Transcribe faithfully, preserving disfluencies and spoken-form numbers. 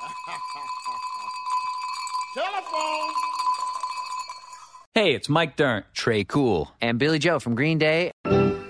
Telephone. Hey, it's Mike Dirnt, Trey Cool, and Billy Joe from Green Day.